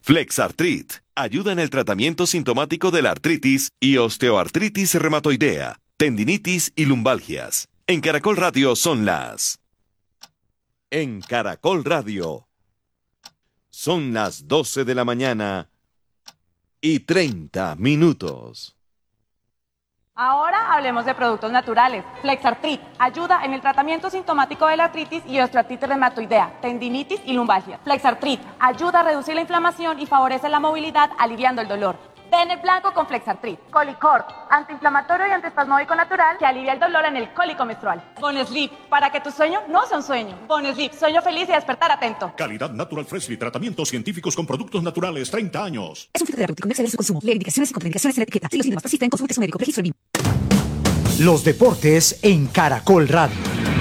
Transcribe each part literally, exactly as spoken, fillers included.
Flexartrit ayuda en el tratamiento sintomático de la artritis y osteoartritis reumatoidea, tendinitis y lumbalgias. En Caracol Radio son las... En Caracol Radio son las doce de la mañana y treinta minutos. Ahora hablemos de productos naturales. Flexartrit ayuda en el tratamiento sintomático de la artritis y osteoartritis reumatoidea, tendinitis y lumbalgia. Flexartrit ayuda a reducir la inflamación y favorece la movilidad, aliviando el dolor. Pene blanco con Flexartrit. Colicort, antiinflamatorio y antiespasmódico natural que alivia el dolor en el cólico menstrual. Bonesleep, para que tu sueño no sea un sueño. Bonesleep, sueño feliz y despertar atento. Calidad Natural Freshly, tratamientos científicos con productos naturales, treinta años. Es un filtro terapéutico, no exceder su consumo. Leer indicaciones y contraindicaciones en la etiqueta. Si los síntomas persisten, consulte a su médico. Registro B I M. Los deportes en Caracol Radio.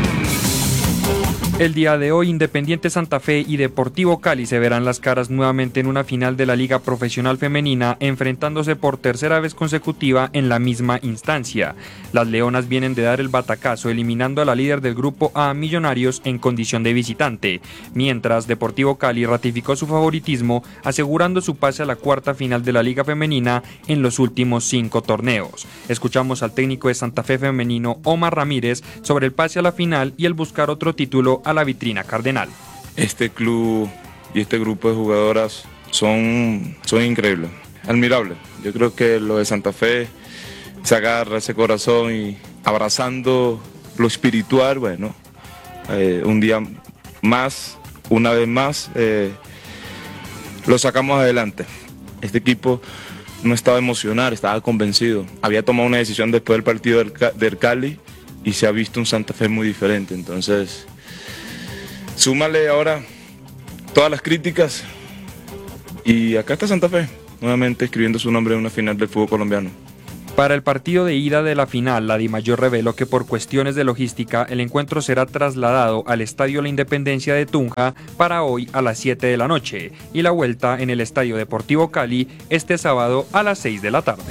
El día de hoy, Independiente Santa Fe y Deportivo Cali se verán las caras nuevamente en una final de la Liga Profesional Femenina, enfrentándose por tercera vez consecutiva en la misma instancia. Las leonas vienen de dar el batacazo, eliminando a la líder del grupo A, Millonarios, en condición de visitante, mientras Deportivo Cali ratificó su favoritismo, asegurando su pase a la cuarta final de la Liga Femenina en los últimos cinco torneos. Escuchamos al técnico de Santa Fe femenino, Omar Ramírez, sobre el pase a la final y el buscar otro título a la vitrina cardenal. Este club y este grupo de jugadoras son, son increíbles, admirables. Yo creo que lo de Santa Fe se agarra ese corazón y abrazando lo espiritual, bueno, eh, un día más, una vez más, eh, lo sacamos adelante. Este equipo no estaba emocionado, estaba convencido. Había tomado una decisión después del partido del, del Cali y se ha visto un Santa Fe muy diferente, entonces... Súmale ahora todas las críticas y acá está Santa Fe, nuevamente escribiendo su nombre en una final del fútbol colombiano. Para el partido de ida de la final, la Dimayor reveló que por cuestiones de logística el encuentro será trasladado al Estadio La Independencia de Tunja para hoy a las siete de la noche y la vuelta en el Estadio Deportivo Cali este sábado a las seis de la tarde.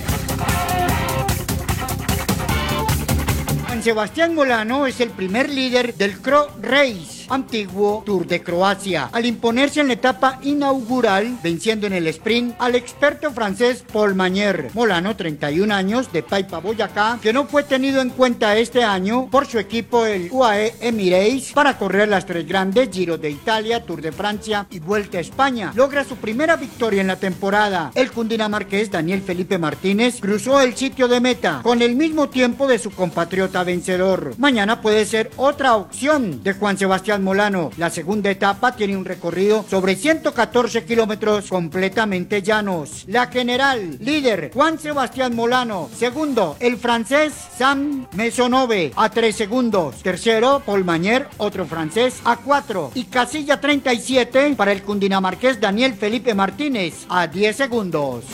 Sebastián Molano es el primer líder del Cro Race, antiguo Tour de Croacia, al imponerse en la etapa inaugural, venciendo en el sprint al experto francés Paul Magnier. Molano, treinta y un años, de Paipa, Boyacá, que no fue tenido en cuenta este año por su equipo, el U A E Emirates, para correr las tres grandes, Giro de Italia, Tour de Francia y Vuelta a España. Logra su primera victoria en la temporada. El cundinamarqués Daniel Felipe Martínez cruzó el sitio de meta con el mismo tiempo de su compatriota vencedor. Mañana puede ser otra opción de Juan Sebastián Molano. La segunda etapa tiene un recorrido sobre ciento catorce kilómetros completamente llanos. La general, líder Juan Sebastián Molano. Segundo, el francés Sam Maisonneuve a tres segundos. Tercero, Paul Magnier, otro francés, a cuatro. Y casilla treinta y siete para el cundinamarqués Daniel Felipe Martínez a diez segundos.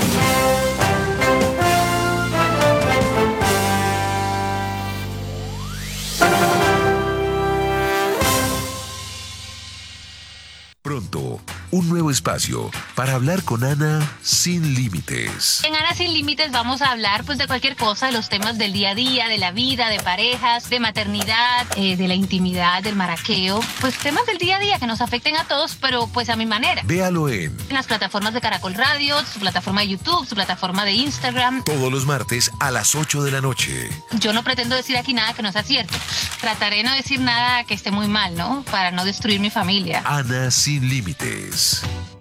Pronto, un nuevo espacio para hablar con Ana sin límites. En Ana Sin Límites vamos a hablar pues de cualquier cosa, de los temas del día a día, de la vida, de parejas, de maternidad, eh, de la intimidad, del maraqueo, pues temas del día a día que nos afecten a todos, pero pues a mi manera. Véalo en... En las plataformas de Caracol Radio, su plataforma de YouTube, su plataforma de Instagram. Todos los martes a las ocho de la noche. Yo no pretendo decir aquí nada que no sea cierto. Trataré de no decir nada que esté muy mal, ¿no? Para no destruir mi familia. Ana Sin Límites.